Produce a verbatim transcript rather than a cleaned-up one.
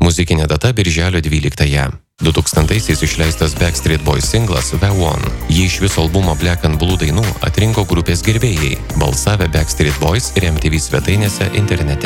Muzikinė data birželio dvyliktąją. du tūkstantaisiais išleistas Backstreet Boys singlas The One. Jį iš viso albumo Black and Blue dainų atrinko grupės gerbėjai, balsavę Backstreet Boys ir M T V svetainėse internete.